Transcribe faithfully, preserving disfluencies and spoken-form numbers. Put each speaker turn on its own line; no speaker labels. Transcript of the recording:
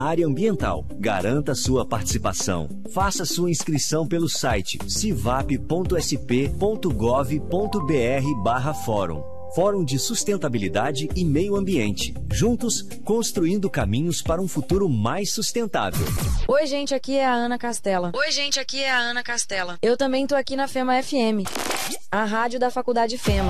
Área ambiental. Garanta sua participação. Faça sua inscrição pelo site civap ponto s p ponto gov ponto b r barra fórum. Fórum de Sustentabilidade e Meio Ambiente. Juntos, construindo caminhos para um futuro mais sustentável.
Oi, gente, aqui é a Ana Castela.
Oi, gente, aqui é a Ana Castela.
Eu também tô aqui na FEMA F M, a rádio da Faculdade FEMA.